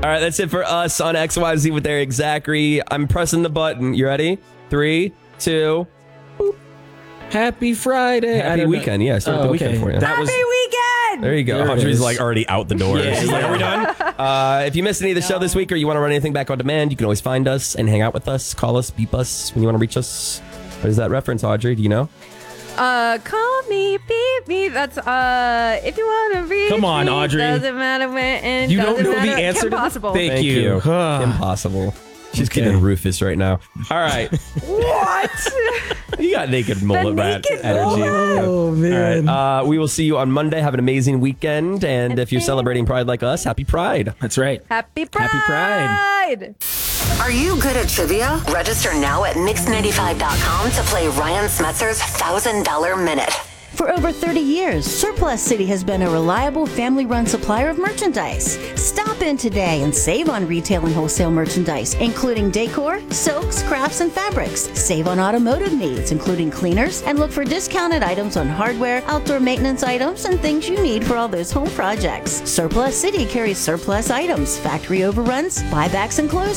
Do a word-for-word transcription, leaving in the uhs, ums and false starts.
All right, that's it for us on X Y Z with Eric Zachary. I'm pressing the button. You ready? Three, two. Boop. Happy Friday. Happy weekend. Yeah, start Oh, the weekend okay. for you. That was- Happy weekend! There you go. There it Audrey's is. like already out the door. Yeah. She's like, are we done? Uh, if you missed any of the show this week or you want to run anything back on demand, you can always find us and hang out with us. Call us, beep us when you want to reach us. What is that reference, Audrey? Do you know? Uh, call me, beep me. That's uh, if you want to reach Come on, me, Audrey. Doesn't matter when. And You don't doesn't know the matter- answer to the- Impossible. Thank Thank you. you. Ah. Impossible. She's Okay. kidding Rufus right now. All right. What? You got naked mullet rat naked energy. mullet. Oh, All man. right. Uh, we will see you on Monday. Have an amazing weekend. And if you're celebrating Pride like us, happy Pride. That's right. Happy Pride. Happy Pride. Are you good at trivia? Register now at mix ninety-five dot com to play Ryan Smetzer's one thousand dollar Minute. For over thirty years, Surplus City has been a reliable family-run supplier of merchandise. Stop in today and save on retail and wholesale merchandise, including decor, silks, crafts, and fabrics. Save on automotive needs, including cleaners, and look for discounted items on hardware, outdoor maintenance items, and things you need for all those home projects. Surplus City carries surplus items, factory overruns, buybacks, and closings.